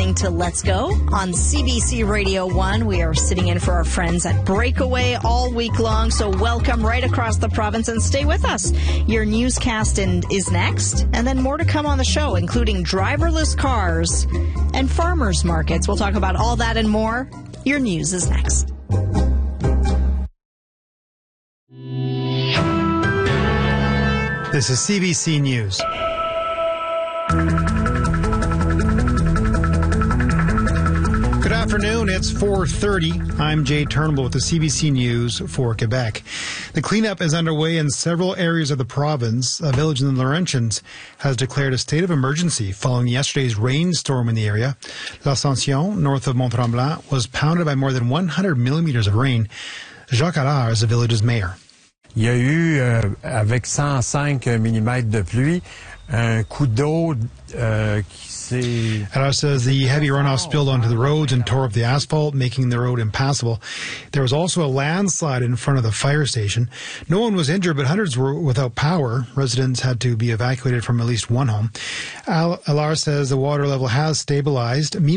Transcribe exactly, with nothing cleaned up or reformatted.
listening to Let's Go on C B C Radio one. We are sitting in for our friends at Breakaway all week long, so welcome right across the province and stay with us. Your newscast in, is next, and then more to come on the show, including driverless cars and farmers markets. We'll talk about all that and more. Your news is next. This is C B C News. Good afternoon. It's four thirty. I'm Jay Turnbull with the C B C News for Quebec. The cleanup is underway in several areas of the province. A village in the Laurentians has declared a state of emergency following yesterday's rainstorm in the area. L'Ascension, north of Mont-Tremblant, was pounded by more than one hundred millimeters of rain. Jacques Allard is the village's mayor. Il y a eu, euh, avec cent cinq millimètres de pluie, un coup d'eau euh, qui s'est... Allard says the heavy runoff spilled onto the roads and tore up the asphalt, making the road impassable. There was also a landslide in front of the fire station. No one was injured, but hundreds were without power. Residents had to be evacuated from at least one home. Allard says the water level has stabilized. Meanwhile,